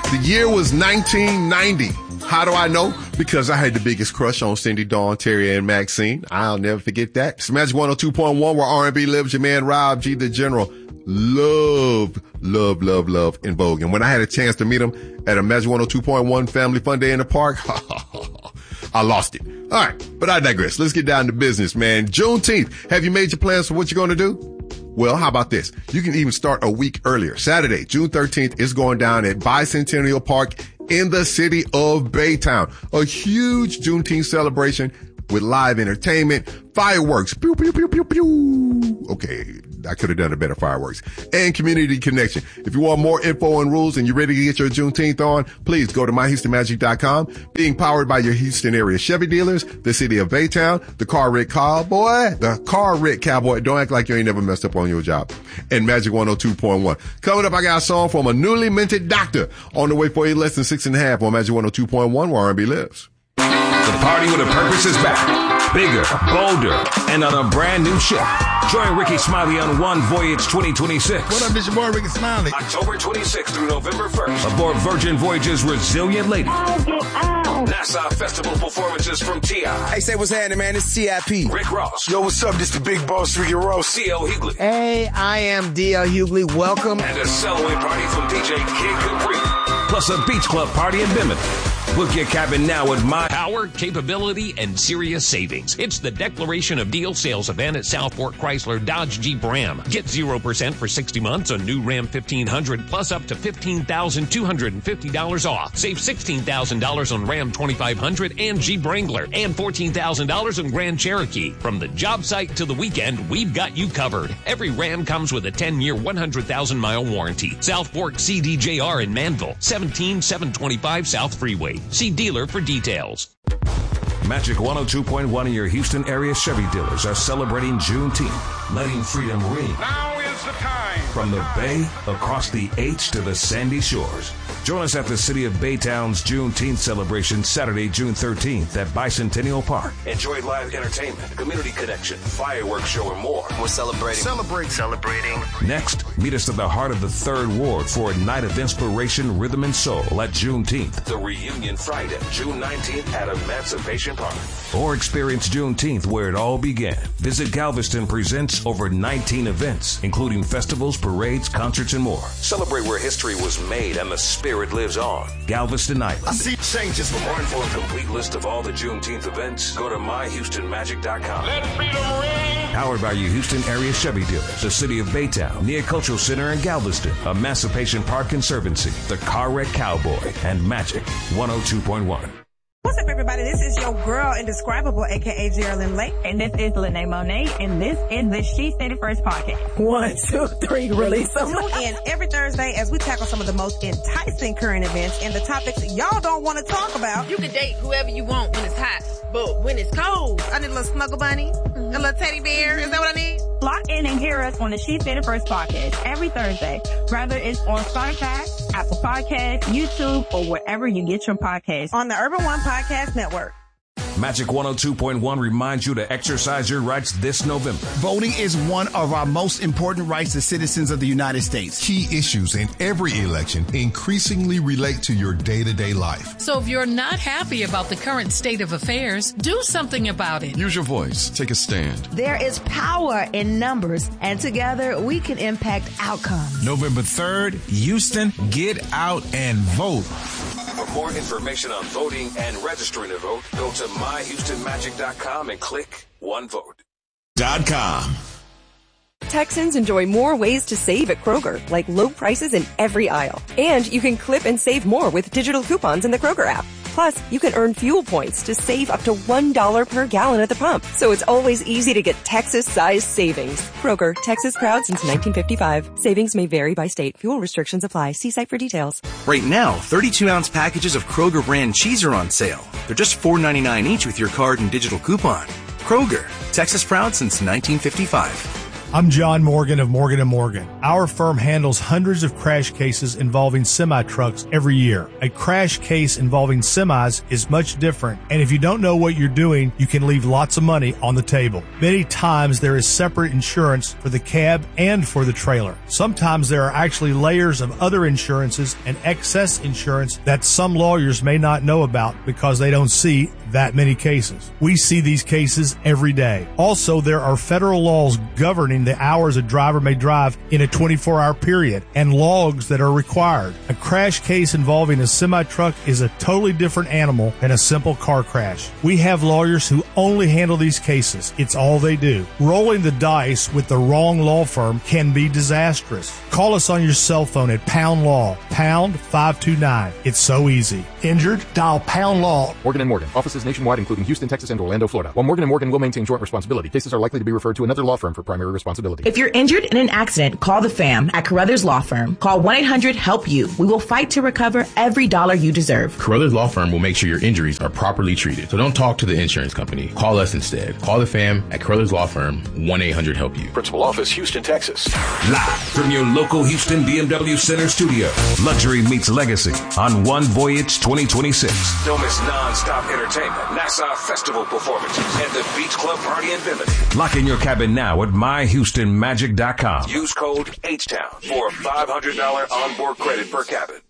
The year was 1990. How do I know? Because I had the biggest crush on Cindy, Dawn, Terry, and Maxine. I'll never forget that. It's Magic 102.1 where R&B lives. Your man Rob G, the General, love in Vogue. And when I had a chance to meet him at a Magic 102.1 Family Fun Day in the park, I lost it. All right, but I digress. Let's get down to business, man. Juneteenth. Have you made your plans for what you're going to do? Well, how about this? You can even start a week earlier. Saturday, June 13th is going down at Bicentennial Park in the city of Baytown. A huge Juneteenth celebration with live entertainment, fireworks, pew, pew, pew, pew, pew. Okay, I could have done a better fireworks. And community connection. If you want more info and rules and you're ready to get your Juneteenth on, please go to myhoustonmagic.com. Being powered by your Houston area Chevy dealers, the city of Baytown, the Car Wreck Cowboy, don't act like you ain't never messed up on your job, and Magic 102.1. Coming up, I got a song from a newly minted doctor on the way for you less than 6.5 on Magic 102.1 where R&B lives. The party with a purpose is back. Bigger, bolder, and on a brand new ship. Join Ricky Smiley on One Voyage 2026. What up, this your boy Ricky Smiley. October 26th through November 1st. Aboard Virgin Voyage's Resilient Lady. NASA Festival performances from T.I. Hey, say what's happening, man. It's T.I.P. Rick Ross. Yo, what's up? This the big boss, Ricky Ross. C.L. Hughley. Hey, I am D.L. Hughley. Welcome. And a Cellaway party from DJ Kid Capri. Plus a beach club party in Bimini. Book your cabin now with My Power, capability, and serious savings. It's the Declaration of Deal sales event at Southport Chrysler Dodge Jeep Ram. Get 0% for 60 months on new Ram 1500 plus up to $15,250 off. Save $16,000 on Ram 2500 and Jeep Wrangler and $14,000 on Grand Cherokee. From the job site to the weekend, we've got you covered. Every Ram comes with a 10-year, 100,000-mile warranty. Southport CDJR in Manville, 17725 South Freeway. See dealer for details. Magic 102.1 of your Houston area Chevy dealers are celebrating Juneteenth, letting freedom ring. Now is the time. From the Bay, across the H to the Sandy Shores. Join us at the city of Baytown's Juneteenth celebration Saturday, June 13th at Bicentennial Park. Enjoy live entertainment, community connection, fireworks show, and more. We're celebrating. Celebrating. Next, meet us at the heart of the 3rd Ward for a night of inspiration, rhythm, and soul at Juneteenth. The reunion Friday, June 19th at Emancipation Park. Or experience Juneteenth where it all began. Visit Galveston Presents over 19 events, including festivals, parades, concerts, and more. Celebrate where history was made and the spirit lives on. Galveston Island. I see changes. For more info and complete list of all the Juneteenth events, go to myhoustonmagic.com. Let freedom ring. Powered by your Houston area Chevy dealers, the city of Baytown, Nia Cultural Center in Galveston, Emancipation Park Conservancy, the Car Wreck Cowboy, and Magic 102.1. What's up, everybody? This is your girl, Indescribable, a.k.a. Geraldine Lake. And this is Lene Monet, and this is the She Said It First podcast. 1, 2, 3, release them. Tune in every Thursday as we tackle some of the most enticing current events and the topics y'all don't want to talk about. You can date whoever you want when it's hot, but when it's cold, I need a little snuggle bunny, a little teddy bear. Is that what I need? Lock in and hear us on the She Said It First podcast every Thursday, whether it's on Spotify, Apple Podcasts, YouTube, or wherever you get your podcasts. On the Urban One Podcast Network. Magic 102.1 reminds you to exercise your rights this November. Voting is one of our most important rights as citizens of the United States. Key issues in every election increasingly relate to your day-to-day life. So if you're not happy about the current state of affairs, do something about it. Use your voice. Take a stand. There is power in numbers, and together we can impact outcomes. November 3rd, Houston, get out and vote. For more information on voting and registering to vote, go to myhoustonmagic.com and click OneVote.com. Texans enjoy more ways to save at Kroger, like low prices in every aisle. And you can clip and save more with digital coupons in the Kroger app. Plus, you can earn fuel points to save up to $1 per gallon at the pump. So it's always easy to get Texas-sized savings. Kroger, Texas proud since 1955. Savings may vary by state. Fuel restrictions apply. See site for details. Right now, 32-ounce packages of Kroger brand cheese are on sale. They're just $4.99 each with your card and digital coupon. Kroger, Texas proud since 1955. I'm John Morgan of Morgan & Morgan. Our firm handles hundreds of crash cases involving semi-trucks every year. A crash case involving semis is much different, and if you don't know what you're doing, you can leave lots of money on the table. Many times there is separate insurance for the cab and for the trailer. Sometimes there are actually layers of other insurances and excess insurance that some lawyers may not know about because they don't see that many cases. We see these cases every day. Also, there are federal laws governing the hours a driver may drive in a 24-hour period and logs that are required. A crash case involving a semi-truck is a totally different animal than a simple car crash. We have lawyers who only handle these cases. It's all they do. Rolling the dice with the wrong law firm can be disastrous. Call us on your cell phone at Pound Law, pound 529. It's so easy. Injured? Dial Pound Law. Morgan & Morgan. Offices nationwide, including Houston, Texas, and Orlando, Florida. While Morgan & Morgan will maintain joint responsibility, cases are likely to be referred to another law firm for primary responsibility. If you're injured in an accident, call the fam at Carruthers Law Firm. Call 1-800-HELP-YOU. We will fight to recover every dollar you deserve. Carruthers Law Firm will make sure your injuries are properly treated. So don't talk to the insurance company. Call us instead. Call the fam at Carruthers Law Firm, 1-800-HELP-YOU. Principal office, Houston, Texas. Live from your local Houston BMW Center studio. Luxury meets legacy on One Voyage 2026. Don't miss non-stop entertainment, Nassau Festival performances, and the Beach Club Party in Bimini. Lock in your cabin now at myhoustonmagic.com. Use code H-Town for a $500 onboard credit per cabin.